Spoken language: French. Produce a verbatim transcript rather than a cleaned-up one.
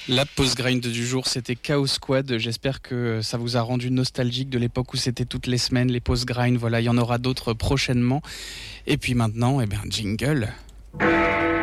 La pause grind du jour, c'était Chaos Squad. J'espère que ça vous a rendu nostalgique de l'époque où c'était toutes les semaines, les pauses grind. Voilà, il y en aura d'autres prochainement. Et puis maintenant, eh bien, jingle.